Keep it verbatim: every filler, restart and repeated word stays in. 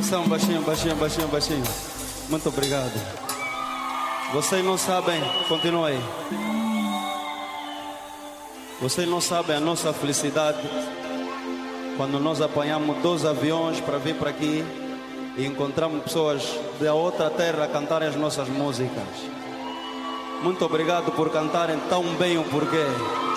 atenção, baixinho, baixinho, baixinho, baixinho. Muito obrigado. Vocês não sabem, continua aí. Vocês não sabem a nossa felicidade quando nós apanhamos dois aviões para vir para aqui e encontramos pessoas da outra terra a cantarem as nossas músicas. Muito obrigado por cantarem tão bem o porquê.